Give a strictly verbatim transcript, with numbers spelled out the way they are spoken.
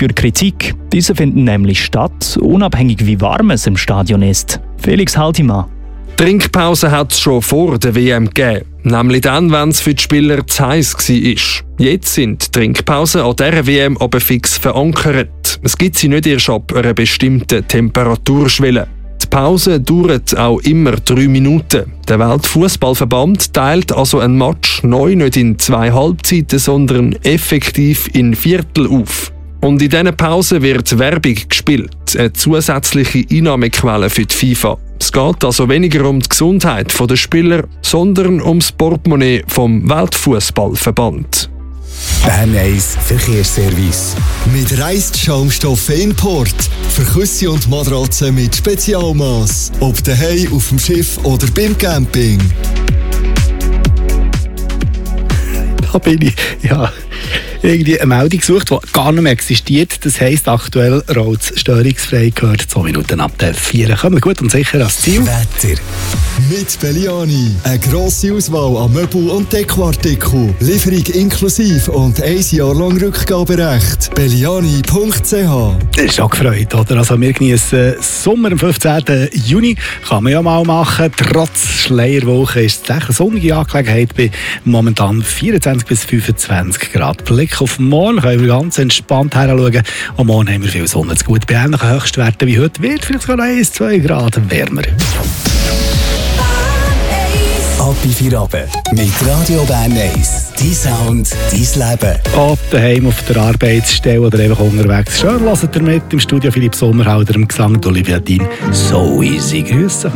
für Kritik. Diese finden nämlich statt, unabhängig wie warm es im Stadion ist. Felix Haltimann. Trinkpause hat es schon vor der W M gegeben. Nämlich dann, wenn es für die Spieler zu heiß war. Jetzt sind die Trinkpausen an dieser W M aber fix verankert. Es gibt sie nicht erst ab einer bestimmten Temperaturschwelle. Die Pause dauert auch immer drei Minuten. Der Weltfußballverband teilt also ein Match neu nicht in zwei Halbzeiten, sondern effektiv in Viertel auf. Und in diesen Pausen wird Werbung gespielt, eine zusätzliche Einnahmequelle für die FIFA. Es geht also weniger um die Gesundheit der Spieler, sondern um das Portemonnaie vom Weltfußballverband. Bern eins Verkehrsservice. Mit Reisschaumstoff Import. Für Küsse und Matratzen mit Spezialmaß. Ob daheim, auf dem Schiff oder beim Camping. Da bin ich, ja, irgendwie eine Meldung gesucht, die gar nicht mehr existiert. Das heisst, aktuell rollt es störungsfrei, gehört zwei Minuten ab der vier. Kommen wir gut und sicher ans Ziel. Wetter. Mit Belliani. Eine grosse Auswahl an Möbel- und Dekoartikeln. Lieferung inklusive und ein Jahr lang Rückgaberecht. Belliani punkt c h. Das ist auch gefreut, oder? Also wir genießen Sommer am fünfzehnten Juni. Kann man ja mal machen. Trotz Schleierwoche ist es eine sonnige Angelegenheit bei momentan vierundzwanzig bis fünfundzwanzig Grad. Blick auf morgen können wir ganz entspannt heranschauen. Und morgen haben wir viel Sonne zu gut. Bei ähnlichen Höchstwerten wie heute wird vielleicht sogar eins bis zwei Grad wärmer. Ab in vier Abend mit Radio Bern eins. Dein Sound, dein Leben. Ob daheim auf der Arbeitsstelle oder einfach unterwegs. Schön hört ihr mit im Studio Philipp Sommerhalder, im Gesang Olivia Dean. So easy. Grüße.